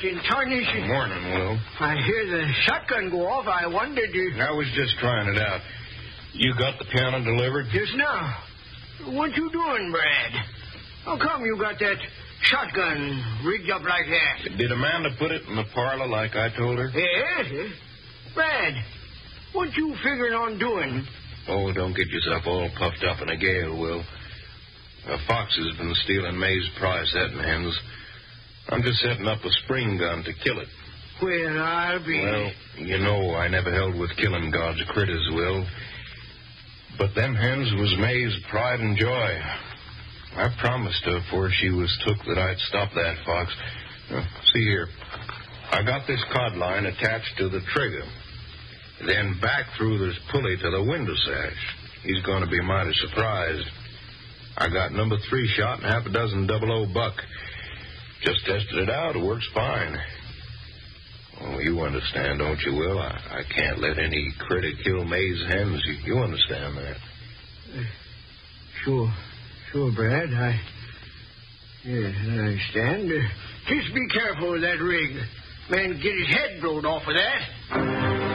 in tarnish. Morning, Will. I hear the shotgun go off. I wondered if... I was just trying it out. You got the piano delivered? Just now. What you doing, Brad? How come you got that shotgun rigged up like that? Did Amanda put it in the parlor like I told her? Yes. Brad, what you figuring on doing? Oh, don't get yourself all puffed up in a gale, Will. A fox has been stealing May's prize setting hens. I'm just setting up a spring gun to kill it. Well, I'll be... Well, you know I never held with killing God's critters, Will. But them hens was May's pride and joy. I promised her before she was took that I'd stop that fox. See here. I got this cod line attached to the trigger. Then back through this pulley to the window sash. He's going to be mighty surprised. I got number 3 shot and half a dozen 00 buck. Just tested it out. It works fine. Oh, you understand, don't you, Will? I can't let any critter kill May's hens. You understand that? Sure, Brad. I understand. Just be careful with that rig. Man get his head blowed off of that.